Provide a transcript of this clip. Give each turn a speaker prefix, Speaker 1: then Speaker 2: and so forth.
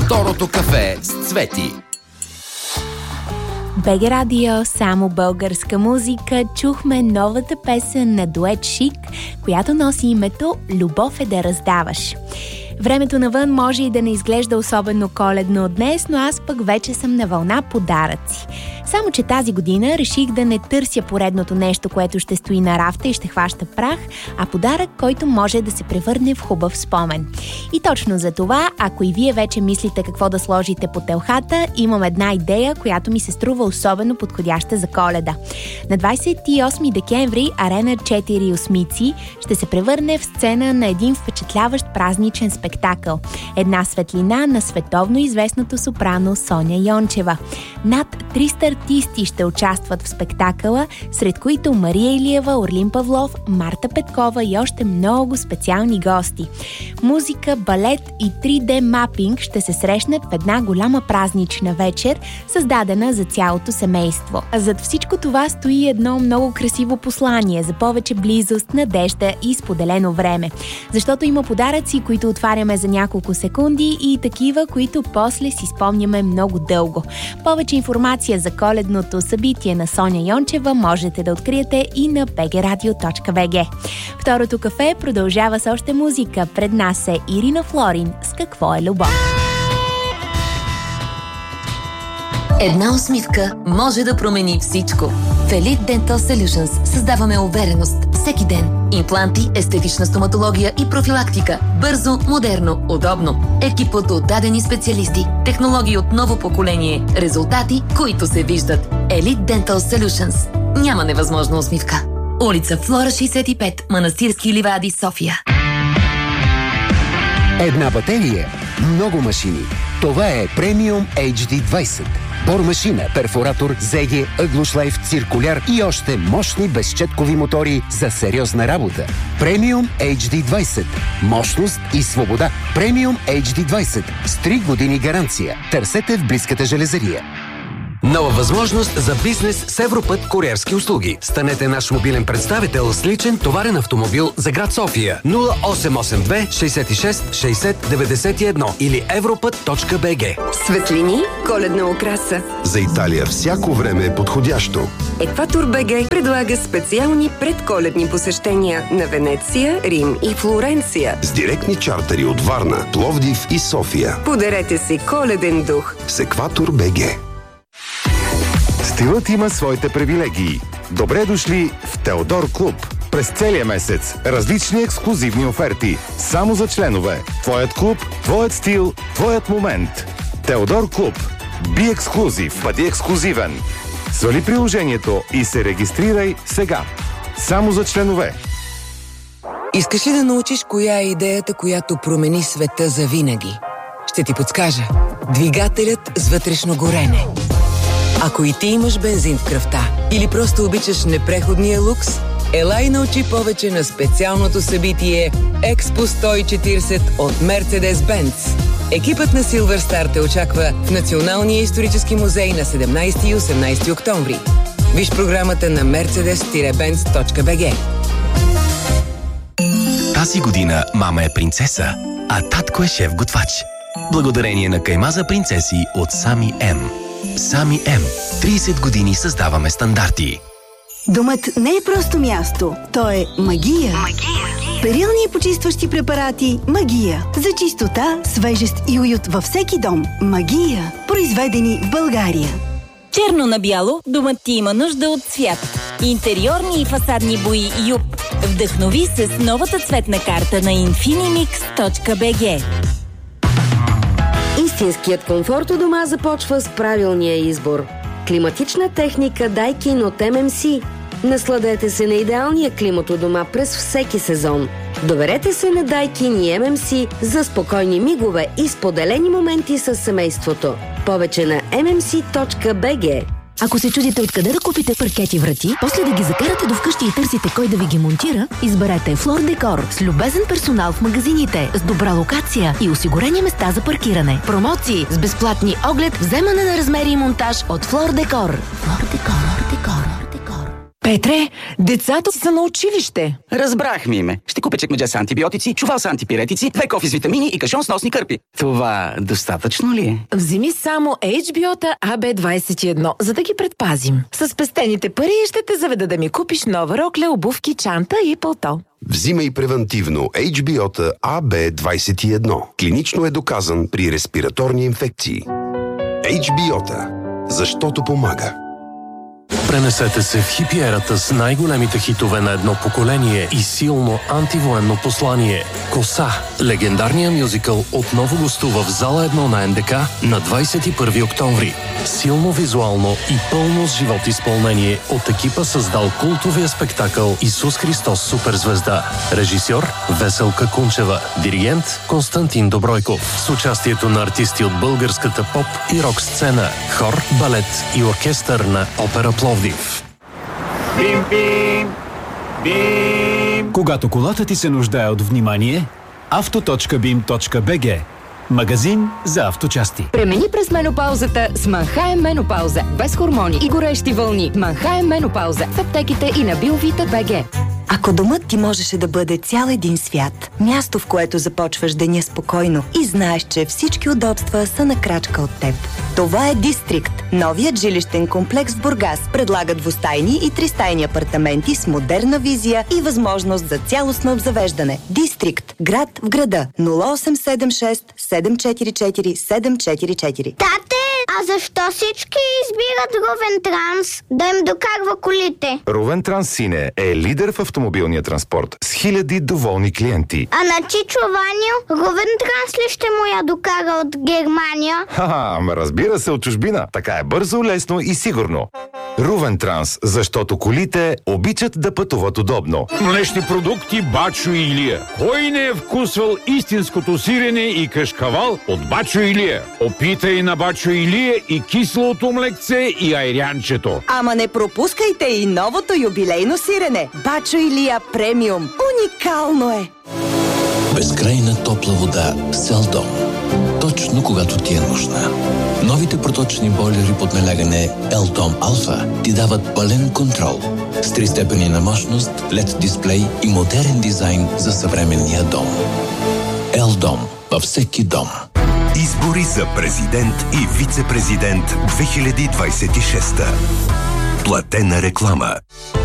Speaker 1: Второто кафе с Цвети.
Speaker 2: БГ Радио, само българска музика. Чухме новата песен на дует Шик, която носи името "Любов е да раздаваш". Времето навън може и да не изглежда особено коледно днес, но аз пък вече съм на вълна подаръци. Само че тази година реших да не търся поредното нещо, което ще стои на рафта и ще хваща прах, а подарък, който може да се превърне в хубав спомен. И точно за това, ако и вие вече мислите какво да сложите по телхата, имам една идея, която ми се струва особено подходяща за Коледа. На 28 декември Арена 4 Осмици ще се превърне в сцена на един впечатляващ празничен спектакъл. Една светлина на световно известното сопрано Соня Йончева. Над 300 артисти ще участват в спектакъла, сред които Мария Илиева, Орлин Павлов, Марта Петкова и още много специални гости. Музика, балет и 3D мапинг ще се срещнат в една голяма празнична вечер, създадена за цялото семейство. А зад всичко това стои едно много красиво послание за повече близост, надежда и споделено време. Защото има подаръци, които отваряме за няколко секунди и такива, които после си спомняме много дълго. Повече информация за коледното събитие на Соня Йончева можете да откриете и на bgradio.bg. Второто кафе продължава с още музика. Пред нас е Ирина Флорин с "Какво е любов".
Speaker 3: Една усмивка може да промени всичко. В Elite Dental Solutions създаваме увереност всеки ден. Импланти, естетична стоматология и профилактика. Бързо, модерно, удобно. Екип от дадени специалисти. Технологии от ново поколение. Резултати, които се виждат. Elite Dental Solutions. Няма невъзможна усмивка. Улица Флора 65, Манастирски ливади, София.
Speaker 4: Една батерия, много машини. Това е Premium HD20. Бормашина, перфоратор, зеге, ъглошлайф, циркуляр и още мощни безщеткови мотори за сериозна работа. Premium HD20. Мощност и свобода. Premium HD20. С 3 години гаранция. Търсете в близката железария.
Speaker 1: Нова възможност за бизнес с Европът куриерски услуги. Станете наш мобилен представител с личен товарен автомобил за град София. 0882 66 60 91 или европът.bg.
Speaker 5: Светлини, коледна украса.
Speaker 6: За Италия всяко време е подходящо.
Speaker 5: Екватор БГ предлага специални предколедни посещения на Венеция, Рим и Флоренция.
Speaker 6: С директни чартери от Варна, Пловдив и София.
Speaker 5: Подарете си коледен дух
Speaker 6: с Екватор БГ.
Speaker 7: Стилът има своите привилегии. Добре дошли в Теодор Клуб. През целия месец различни ексклузивни оферти. Само за членове. Твоят клуб, твоят стил, твоят момент. Теодор Клуб. Би ексклузив. Бъди ексклузивен. Свали приложението и се регистрирай сега. Само за членове.
Speaker 8: Искаш ли да научиш коя е идеята, която промени света завинаги? Ще ти подскажа. Двигателят с вътрешно горене. Ако и ти имаш бензин в кръвта или просто обичаш непреходния лукс, ела и научи повече на специалното събитие Експо 140 от Mercedes-Benz. Екипът на Silver Star те очаква в Националния исторически музей на 17 и 18 октомври. Виж програмата на mercedes-benz.bg.
Speaker 9: Тази година мама е принцеса, а татко е шеф-готвач. Благодарение на кайма за принцеси от Сами М. Сами М. 30 години създаваме стандарти.
Speaker 10: Домът не е просто място, то е магия. Перилни и почистващи препарати Магия. За чистота, свежест и уют във всеки дом. Магия. Произведени в България.
Speaker 11: Черно на бяло, домът ти има нужда от цвят. Интериорни и фасадни бои Юп. Вдъхнови се с новата цветна карта на infinimix.bg.
Speaker 12: Истинският комфорт у дома започва с правилния избор. Климатична техника Daikin от MMC. Насладете се на идеалния климат у дома през всеки сезон. Доверете се на Daikin и MMC за спокойни мигове и споделени моменти с семейството. Повече на mmc.bg.
Speaker 13: Ако се чудите откъде да купите паркети врати, после да ги закарате до вкъщи и търсите кой да ви ги монтира, изберете Floor Decor с любезен персонал в магазините, с добра локация и осигурени места за паркиране. Промоции с безплатни оглед, вземане на размери и монтаж от Floor Decor. Floor Decor.
Speaker 8: Петре, децата са на училище.
Speaker 14: Разбрахме име. Ще купя чекмедже с антибиотици, чувал с антипиретици, 2 кофи с витамини и кашон с носни кърпи. Това достатъчно ли е?
Speaker 8: Вземи само HBO-та AB21, за да ги предпазим. С спестените пари ще те заведа да ми купиш нова рокля, обувки, чанта и палто.
Speaker 6: Взимай превентивно HBO-та AB21. Клинично е доказан при респираторни инфекции. HBO-та. Защото помага.
Speaker 15: Пренесете се в хипиерата с най-големите хитове на едно поколение и силно антивоенно послание. Коса. Легендарният мюзикъл отново гостува в зала 1 на НДК на 21 октомври. Силно визуално и пълно с живот изпълнение от екипа създал култовия спектакъл Исус Христос Суперзвезда. Режисьор Веселка Кунчева. Диригент Константин Добройков. С участието на артисти от българската поп и рок сцена, хор, балет и оркестър на Опера Пловдив.
Speaker 16: Бим, бим, бим. Когато колата ти се нуждае от внимание, auto.bim.bg. Магазин за авточасти.
Speaker 17: Премени през менопаузата с Манхайм Менопауза. Без хормони и горещи вълни. Манхайм Менопауза в аптеките и на Биовита.bg.
Speaker 18: Ако домът ти можеше да бъде цял един свят, място, в което започваш деня спокойно и знаеш, че всички удобства са на крачка от теб. Това е Дистрикт. Новият жилищен комплекс в Бургас предлага двустайни и тристайни апартаменти с модерна визия и възможност за цялостно обзавеждане. Дистрикт. Град в града. 0876 744 744.
Speaker 19: Тате, а защо всички избират Ровен Транс да им докарва колите?
Speaker 7: Ровен Транс Сине е лидер в автомобилния транспорт с хиляди доволни клиенти.
Speaker 19: А на Чичо Ваню, Ровен Транс ли ще му я докара от Германия?
Speaker 7: Ама разбира се, от чужбина. Така е бързо, лесно и сигурно. Ровен Транс, защото колите обичат да пътуват удобно.
Speaker 20: Млечни продукти Бачо и Илия. Кой не е вкусвал истинското сирене и кашкавал от Бачо и Илия? Опитай на Бачо и Илия и киселото млекце и айрянчето.
Speaker 18: Ама не пропускайте и новото юбилейно сирене. Бачо Илия премиум. Уникално е!
Speaker 9: Безкрайна топла вода с Елдом. Точно когато ти е нужна. Новите проточни бойлери под налягане Елдом Алфа ти дават пълен контрол. С 3 степени на мощност, LED дисплей и модерен дизайн за съвременния дом. Елдом във всеки дом.
Speaker 21: Избори за президент и вице-президент 2026. Платена реклама.